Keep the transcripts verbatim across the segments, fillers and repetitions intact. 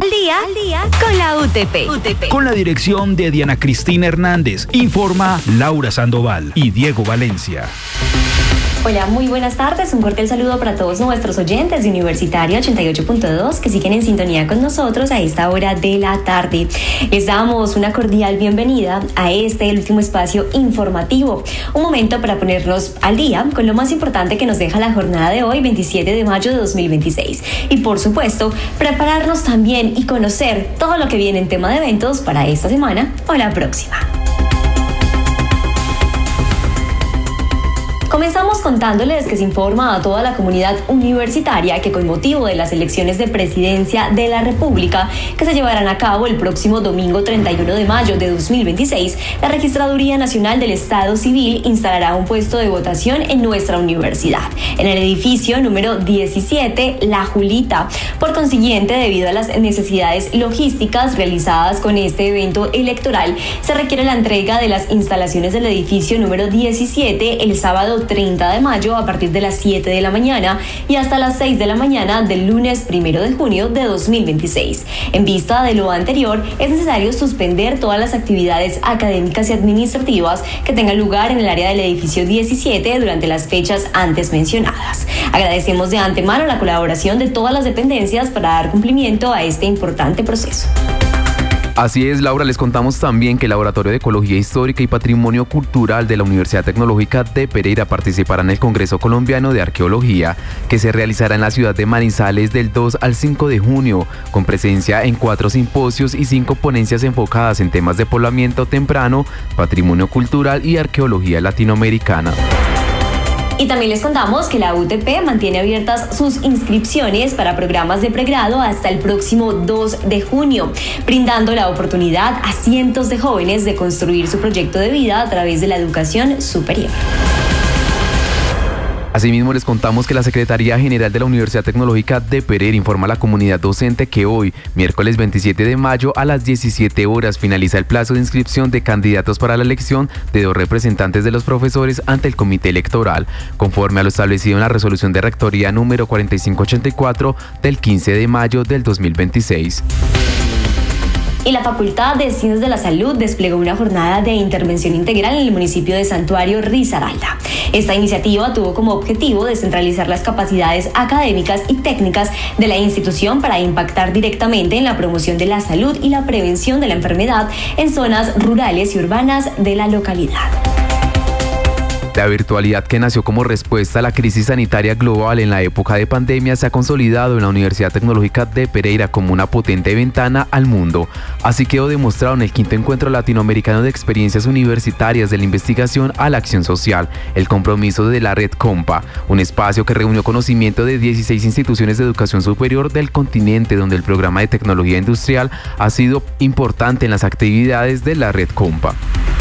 Al día, al día con la U T P. U T P. Con la dirección de Diana Cristina Hernández, informa Laura Sandoval y Diego Valencia. Hola, muy buenas tardes. Un cordial saludo para todos nuestros oyentes de Universitario ochenta y ocho punto dos que siguen en sintonía con nosotros a esta hora de la tarde. Les damos una cordial bienvenida a este, el último espacio informativo. Un momento para ponernos al día con lo más importante que nos deja la jornada de hoy, veintisiete de mayo de dos mil veintiséis. Y por supuesto, prepararnos también y conocer todo lo que viene en tema de eventos para esta semana o la próxima. Comenzamos contándoles que se informa a toda la comunidad universitaria que con motivo de las elecciones de presidencia de la República que se llevarán a cabo el próximo domingo treinta y uno de mayo de dos mil veintiséis, la Registraduría Nacional del Estado Civil instalará un puesto de votación en nuestra universidad, en el edificio número diecisiete, La Julita. Por consiguiente, debido a las necesidades logísticas realizadas con este evento electoral, se requiere la entrega de las instalaciones del edificio número diecisiete el sábado treinta de mayo a partir de las siete de la mañana y hasta las seis de la mañana del lunes primero de junio de dos mil veintiséis. En vista de lo anterior, es necesario suspender todas las actividades académicas y administrativas que tengan lugar en el área del edificio diecisiete durante las fechas antes mencionadas. Agradecemos de antemano la colaboración de todas las dependencias para dar cumplimiento a este importante proceso. Así es, Laura, les contamos también que el Laboratorio de Ecología Histórica y Patrimonio Cultural de la Universidad Tecnológica de Pereira participará en el Congreso Colombiano de Arqueología, que se realizará en la ciudad de Manizales del dos al cinco de junio, con presencia en cuatro simposios y cinco ponencias enfocadas en temas de poblamiento temprano, patrimonio cultural y arqueología latinoamericana. Y también les contamos que la U T P mantiene abiertas sus inscripciones para programas de pregrado hasta el próximo dos de junio, brindando la oportunidad a cientos de jóvenes de construir su proyecto de vida a través de la educación superior. Asimismo, les contamos que la Secretaría General de la Universidad Tecnológica de Pereira informa a la comunidad docente que hoy, miércoles veintisiete de mayo, a las diecisiete horas, finaliza el plazo de inscripción de candidatos para la elección de dos representantes de los profesores ante el Comité Electoral, conforme a lo establecido en la resolución de Rectoría número cuarenta y cinco ochenta y cuatro del quince de mayo del dos mil veintiséis. Y la Facultad de Ciencias de la Salud desplegó una jornada de intervención integral en el municipio de Santuario Risaralda. Esta iniciativa tuvo como objetivo descentralizar las capacidades académicas y técnicas de la institución para impactar directamente en la promoción de la salud y la prevención de la enfermedad en zonas rurales y urbanas de la localidad. La virtualidad, que nació como respuesta a la crisis sanitaria global en la época de pandemia, se ha consolidado en la Universidad Tecnológica de Pereira como una potente ventana al mundo. Así quedó demostrado en el quinto encuentro latinoamericano de experiencias universitarias de la investigación a la acción social, el compromiso de la Red Compa, un espacio que reunió conocimiento de dieciséis instituciones de educación superior del continente, donde el programa de tecnología industrial ha sido importante en las actividades de la Red Compa.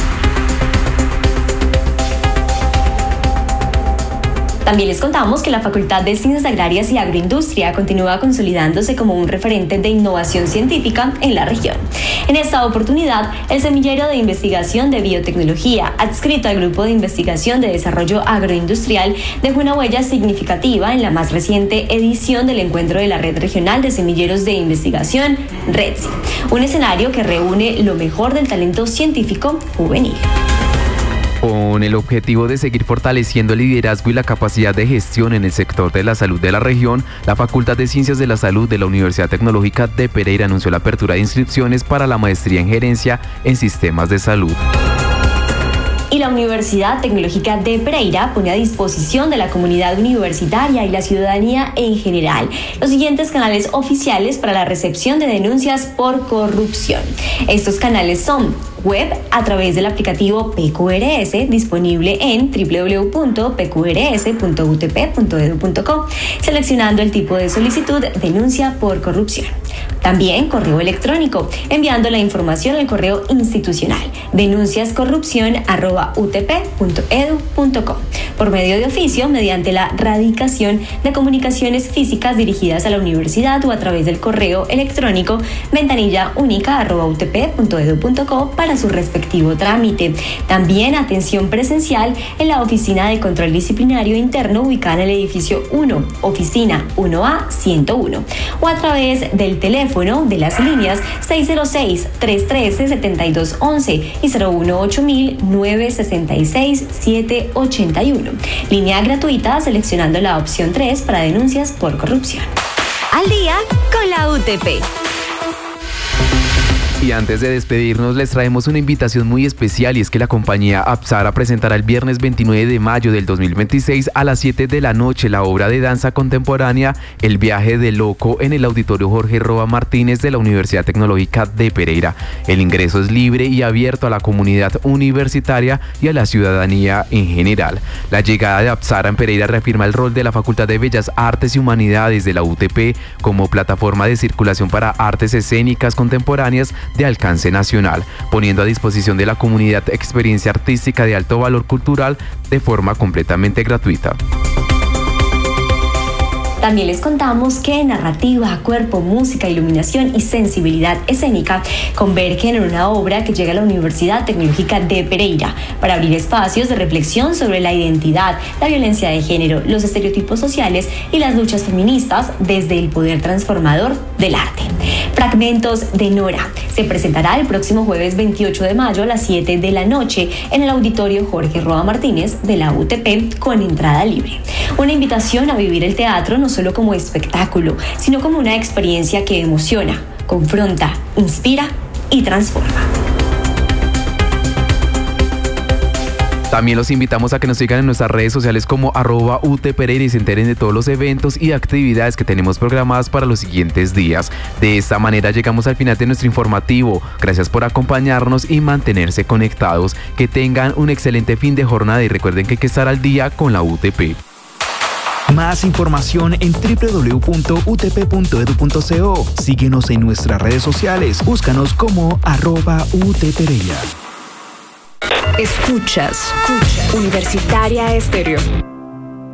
También les contamos que la Facultad de Ciencias Agrarias y Agroindustria continúa consolidándose como un referente de innovación científica en la región. En esta oportunidad, el semillero de investigación de biotecnología, adscrito al Grupo de Investigación de Desarrollo Agroindustrial, dejó una huella significativa en la más reciente edición del encuentro de la Red Regional de Semilleros de Investigación, REDSI, un escenario que reúne lo mejor del talento científico juvenil. Con el objetivo de seguir fortaleciendo el liderazgo y la capacidad de gestión en el sector de la salud de la región, la Facultad de Ciencias de la Salud de la Universidad Tecnológica de Pereira anunció la apertura de inscripciones para la maestría en gerencia en sistemas de salud. Y la Universidad Tecnológica de Pereira pone a disposición de la comunidad universitaria y la ciudadanía en general los siguientes canales oficiales para la recepción de denuncias por corrupción. Estos canales son web a través del aplicativo P Q R S disponible en doble u doble u doble u punto p q r s punto u t p punto e d u punto co, seleccionando el tipo de solicitud denuncia por corrupción. También correo electrónico, enviando la información al correo institucional denunciascorrupción arroba arroba u t p punto e d u punto co. Por medio de oficio, mediante la radicación de comunicaciones físicas dirigidas a la universidad o a través del correo electrónico ventanilla única arroba u t p punto e d u punto co para su respectivo trámite. También atención presencial en la Oficina de Control Disciplinario Interno ubicada en el edificio uno, Oficina uno A ciento uno, o a través del teléfono de las líneas seis cero seis, tres uno tres, siete dos uno uno y cero uno ocho mil, nueve seis seis, siete ocho uno. Línea gratuita seleccionando la opción tres para denuncias por corrupción. Al día con la U T P. Y antes de despedirnos les traemos una invitación muy especial, y es que la compañía Apsara presentará el viernes veintinueve de mayo del dos mil veintiséis a las siete de la noche la obra de danza contemporánea El viaje del loco en el Auditorio Jorge Roa Martínez de la Universidad Tecnológica de Pereira. El ingreso es libre y abierto a la comunidad universitaria y a la ciudadanía en general. La llegada de Apsara en Pereira reafirma el rol de la Facultad de Bellas Artes y Humanidades de la U T P como plataforma de circulación para artes escénicas contemporáneas de alcance nacional, poniendo a disposición de la comunidad experiencia artística de alto valor cultural de forma completamente gratuita. También les contamos que narrativa, cuerpo, música, iluminación y sensibilidad escénica convergen en una obra que llega a la Universidad Tecnológica de Pereira para abrir espacios de reflexión sobre la identidad, la violencia de género, los estereotipos sociales y las luchas feministas desde el poder transformador del arte. Fragmentos de Nora se presentará el próximo jueves veintiocho de mayo a las siete de la noche en el Auditorio Jorge Roa Martínez de la U T P con entrada libre. Una invitación a vivir el teatro no solo como espectáculo, sino como una experiencia que emociona, confronta, inspira y transforma. También los invitamos a que nos sigan en nuestras redes sociales como arroba U T Pereira y se enteren de todos los eventos y actividades que tenemos programadas para los siguientes días. De esta manera llegamos al final de nuestro informativo. Gracias por acompañarnos y mantenerse conectados. Que tengan un excelente fin de jornada y recuerden que hay que estar al día con la U T P. Más información en w w w punto u t p punto e d u punto co. Síguenos en nuestras redes sociales. Búscanos como arroba U T Pereira. Escuchas, escuchas Universitaria Estéreo.